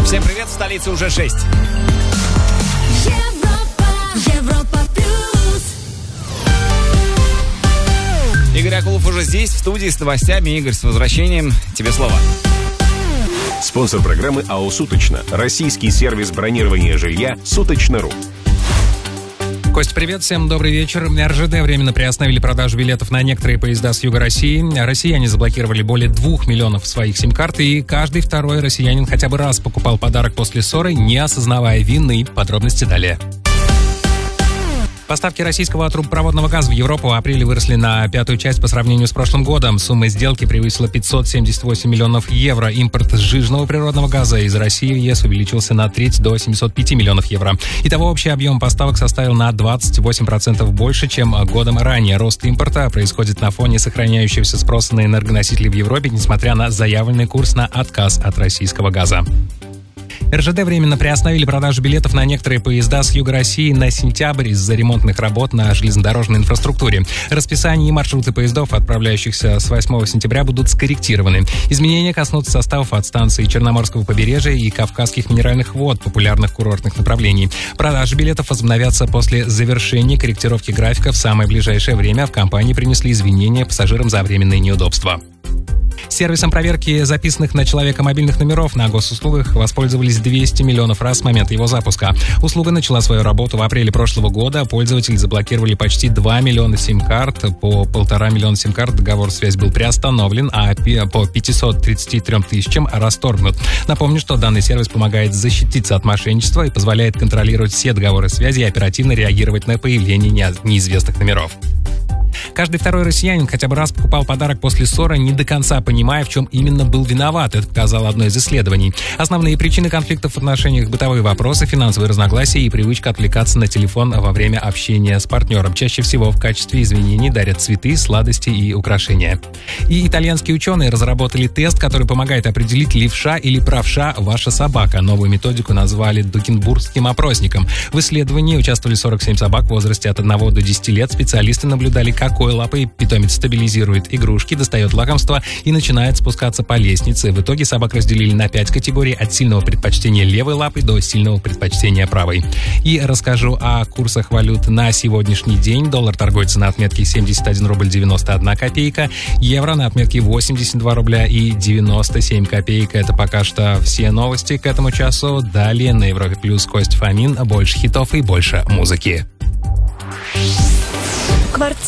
Всем привет, в столице уже 6. Европа плюс. Игорь Акулов уже здесь, в студии с новостями. Игорь, с возвращением. Тебе слово. Спонсор программы АО «Суточно». Российский сервис бронирования жилья «Суточно.ру». Кость, привет, всем добрый вечер. РЖД временно приостановили продажу билетов на некоторые поезда с юга России. Россияне заблокировали более 2 миллионов своих сим-карт, и каждый второй россиянин хотя бы раз покупал подарок после ссоры, не осознавая вины. Подробности далее. Поставки российского трубопроводного газа в Европу в апреле выросли на 1/5 часть по сравнению с прошлым годом. Сумма сделки превысила 578 миллионов евро. Импорт сжиженного природного газа из России в ЕС увеличился на 1/3 до 705 миллионов евро. Итого общий объем поставок составил на 28% больше, чем годом ранее. Рост импорта происходит на фоне сохраняющегося спроса на энергоносители в Европе, несмотря на заявленный курс на отказ от российского газа. РЖД временно приостановили продажу билетов на некоторые поезда с юга России на сентябрь из-за ремонтных работ на железнодорожной инфраструктуре. Расписание и маршруты поездов, отправляющихся с 8 сентября, будут скорректированы. Изменения коснутся составов от станции Черноморского побережья и Кавказских минеральных вод, популярных курортных направлений. Продажи билетов возобновятся после завершения корректировки графика. В самое ближайшее время в компании принесли извинения пассажирам за временные неудобства. Сервисом проверки записанных на человека мобильных номеров на госуслугах воспользовались 200 миллионов раз с момента его запуска. Услуга начала свою работу в апреле прошлого года. Пользователи заблокировали почти 2 миллиона сим-карт. По 1,5 миллиона сим-карт договор связи был приостановлен, а по 533 тысячам расторгнут. Напомню, что данный сервис помогает защититься от мошенничества и позволяет контролировать все договоры связи и оперативно реагировать на появление неизвестных номеров. Каждый второй россиянин хотя бы раз покупал подарок после ссоры, не до конца понимая, в чем именно был виноват. Это показало одно из исследований. Основные причины конфликтов в отношениях: бытовые вопросы, финансовые разногласия и привычка отвлекаться на телефон во время общения с партнером. Чаще всего в качестве извинений дарят цветы, сладости и украшения. И итальянские ученые разработали тест, который помогает определить, левша или правша ваша собака. Новую методику назвали Дукенбургским опросником. В исследовании участвовали 47 собак в возрасте от 1 до 10 лет. Специалисты наблюдали, какой лапой питомец стабилизирует игрушки, достает лакомство и начинает спускаться по лестнице. В итоге собак разделили на 5 категорий: от сильного предпочтения левой лапы до сильного предпочтения правой. И расскажу о курсах валют на сегодняшний день. Доллар торгуется на отметке 71 рубль 91 копейка, евро на отметке 82 рубля и 97 копеек. Это пока что все новости к этому часу. Далее на Европе Плюс Кость Фомин. Больше хитов и больше музыки.